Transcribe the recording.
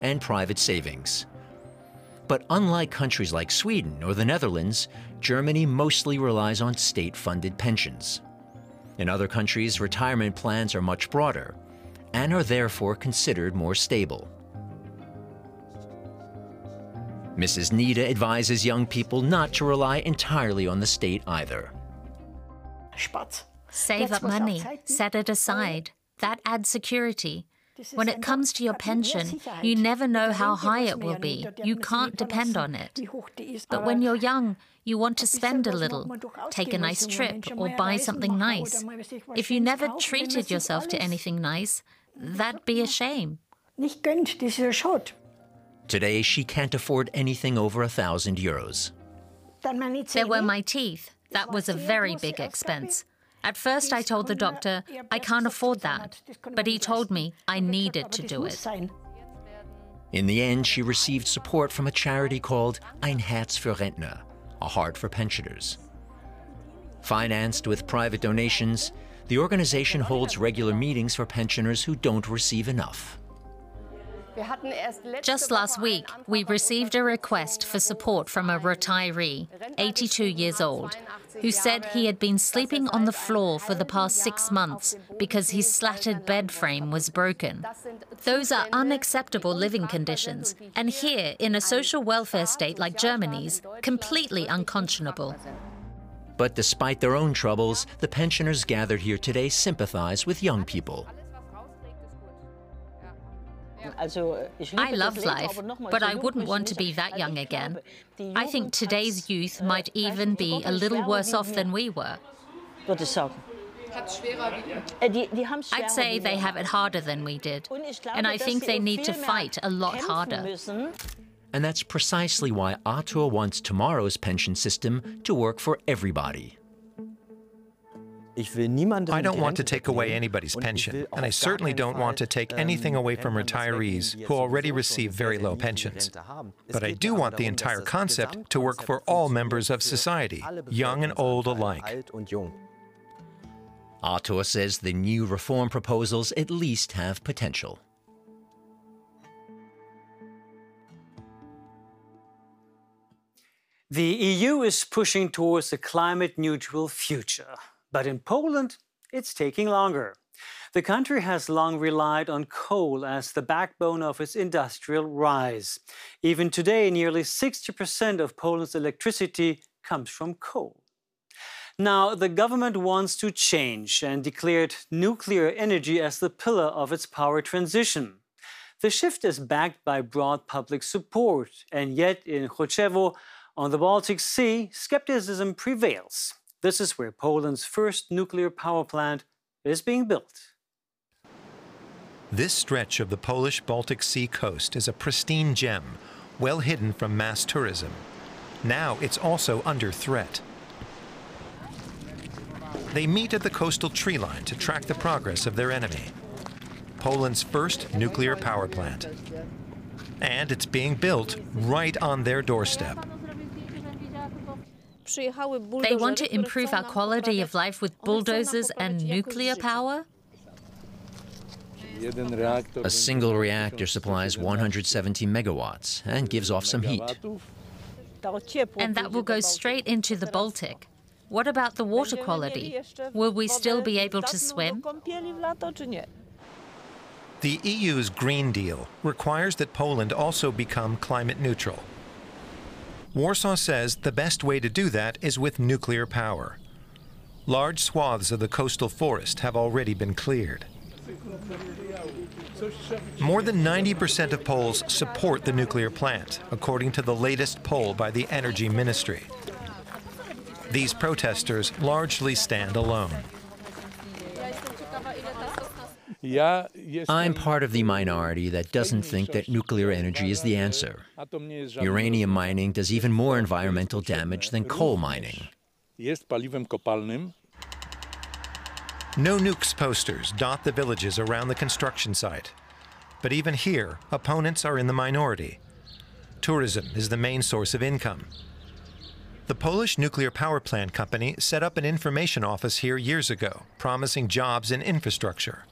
and private savings. But unlike countries like Sweden or the Netherlands, Germany mostly relies on state-funded pensions. In other countries, retirement plans are much broader and are therefore considered more stable. Mrs. Nida advises young people not to rely entirely on the state either. Save up money, set it aside. That adds security. When it comes to your pension, you never know how high it will be. You can't depend on it. But when you're young, you want to spend a little, take a nice trip, or buy something nice. If you never treated yourself to anything nice, that'd be a shame. Today, she can't afford anything over €1,000. There were my teeth. That was a very big expense. At first, I told the doctor, I can't afford that, but he told me I needed to do it. In the end, she received support from a charity called Ein Herz für Rentner, a heart for pensioners. Financed with private donations, the organization holds regular meetings for pensioners who don't receive enough. Just last week, we received a request for support from a retiree, 82 years old, who said he had been sleeping on the floor for the past 6 months because his slatted bed frame was broken. Those are unacceptable living conditions, and here, in a social welfare state like Germany's, completely unconscionable. But despite their own troubles, the pensioners gathered here today sympathize with young people. I love life, but I wouldn't want to be that young again. I think today's youth might even be a little worse off than we were. I'd say they have it harder than we did, and I think they need to fight a lot harder. And that's precisely why Arthur wants tomorrow's pension system to work for everybody. I don't want to take away anybody's pension, and I certainly don't want to take anything away from retirees who already receive very low pensions. But I do want the entire concept to work for all members of society, young and old alike. Arthur says the new reform proposals at least have potential. The EU is pushing towards a climate-neutral future. But in Poland, it's taking longer. The country has long relied on coal as the backbone of its industrial rise. Even today, nearly 60% of Poland's electricity comes from coal. Now, the government wants to change and declared nuclear energy as the pillar of its power transition. The shift is backed by broad public support, and yet in Choczewo, on the Baltic Sea, skepticism prevails. This is where Poland's first nuclear power plant is being built. This stretch of the Polish Baltic Sea coast is a pristine gem, well hidden from mass tourism. Now it's also under threat. They meet at the coastal tree line to track the progress of their enemy, Poland's first nuclear power plant. And it's being built right on their doorstep. They want to improve our quality of life with bulldozers and nuclear power? A single reactor supplies 170 megawatts and gives off some heat. And that will go straight into the Baltic. What about the water quality? Will we still be able to swim? The EU's Green Deal requires that Poland also become climate neutral. Warsaw says the best way to do that is with nuclear power. Large swaths of the coastal forest have already been cleared. More than 90% of Poles support the nuclear plant, according to the latest poll by the Energy Ministry. These protesters largely stand alone. I'm part of the minority that doesn't think that nuclear energy is the answer. Uranium mining does even more environmental damage than coal mining. No nukes posters dot the villages around the construction site. But even here, opponents are in the minority. Tourism is the main source of income. The Polish nuclear power plant company set up an information office here years ago, promising jobs and infrastructure.